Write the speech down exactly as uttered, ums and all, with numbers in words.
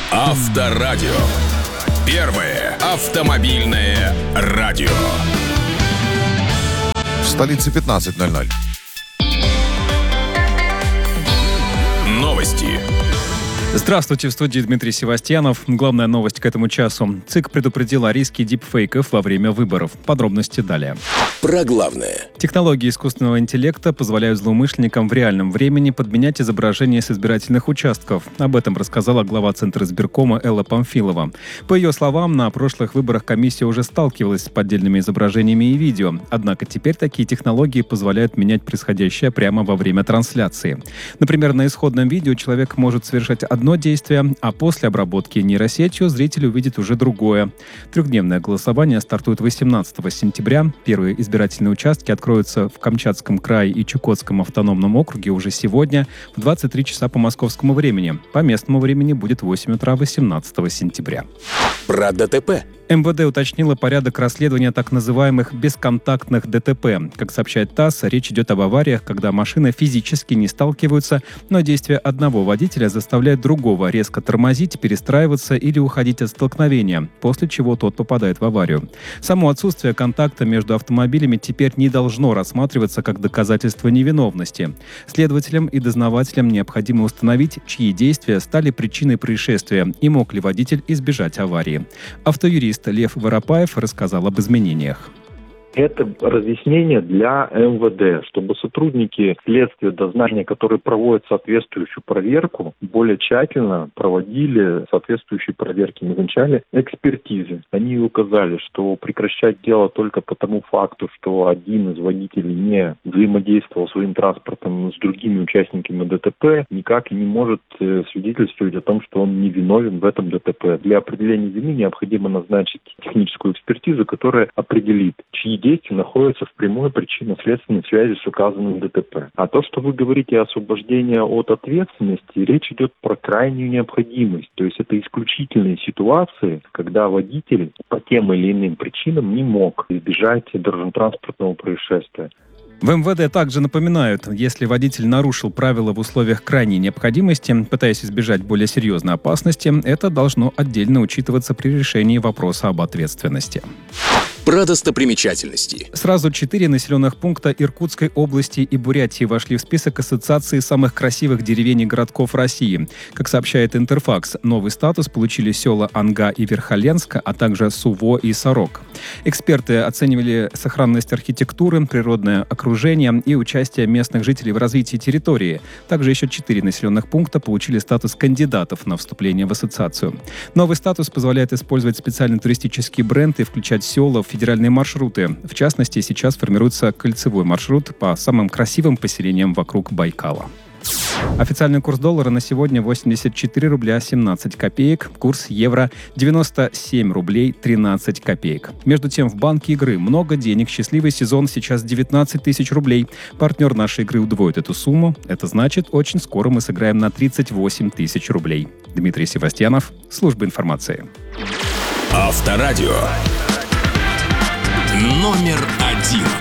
Авторадио. Первое автомобильное радио. В столице пятнадцать ноль ноль. Новости. Здравствуйте, в студии Дмитрий Севастьянов. Главная новость к этому часу. ЦИК предупредил о риске дипфейков во время выборов. Подробности далее. Про главное. Технологии искусственного интеллекта позволяют злоумышленникам в реальном времени подменять изображения с избирательных участков. Об этом рассказала глава Центра избиркома Элла Памфилова. По ее словам, на прошлых выборах комиссия уже сталкивалась с поддельными изображениями и видео. Однако теперь такие технологии позволяют менять происходящее прямо во время трансляции. Например, на исходном видео человек может совершать одно действие, а после обработки нейросетью зритель увидит уже другое. Трехдневное голосование стартует восемнадцатого сентября. Первые избирательные участки откроются в Камчатском крае и Чукотском автономном округе уже сегодня в двадцать три часа по московскому времени. По местному времени будет восемь утра восемнадцатого сентября. Про ДТП. МВД уточнило порядок расследования так называемых бесконтактных ДТП. Как сообщает ТАСС, речь идет об авариях, когда машины физически не сталкиваются, но действия одного водителя заставляют другого резко тормозить, перестраиваться или уходить от столкновения, после чего тот попадает в аварию. Само отсутствие контакта между автомобилями теперь не должно рассматриваться как доказательство невиновности. Следователям и дознавателям необходимо установить, чьи действия стали причиной происшествия и мог ли водитель избежать аварии. Автоюрист Лев Воропаев рассказал об изменениях. Это разъяснение для МВД, чтобы сотрудники следствия, дознания, которые проводят соответствующую проверку, более тщательно проводили соответствующие проверки, назначали экспертизы. Они указали, что прекращать дело только по тому факту, что один из водителей не взаимодействовал своим транспортом с другими участниками ДТП, никак и не может свидетельствовать о том, что он не виновен в этом ДТП. Для определения вины необходимо назначить техническую экспертизу, которая определит, чьи действия находятся в прямой причинно-следственной связи с указанным ДТП. А то, что вы говорите о освобождении от ответственности, речь идет про крайнюю необходимость. То есть это исключительные ситуации, когда водитель по тем или иным причинам не мог избежать дорожно-транспортного происшествия. В МВД также напоминают, если водитель нарушил правила в условиях крайней необходимости, пытаясь избежать более серьезной опасности, это должно отдельно учитываться при решении вопроса об ответственности. Про достопримечательности. Сразу четыре населенных пункта Иркутской области и Бурятии вошли в список ассоциации самых красивых деревень и городков России. Как сообщает Интерфакс, новый статус получили села Анга и Верхоленск, а также Суво и Сорок. Эксперты оценивали сохранность архитектуры, природное окружение и участие местных жителей в развитии территории. Также еще четыре населенных пункта получили статус кандидатов на вступление в ассоциацию. Новый статус позволяет использовать специальный туристический бренд и включать села в федеральные маршруты. В частности, сейчас формируется кольцевой маршрут по самым красивым поселениям вокруг Байкала. Официальный курс доллара на сегодня восемьдесят четыре рубля семнадцать копеек, курс евро девяносто семь рублей тринадцать копеек. Между тем, в банке игры много денег, счастливый сезон сейчас девятнадцать тысяч рублей. Партнер нашей игры удвоит эту сумму. Это значит, очень скоро мы сыграем на тридцать восемь тысяч рублей. Дмитрий Севастьянов, служба информации. Авторадио. Номер один.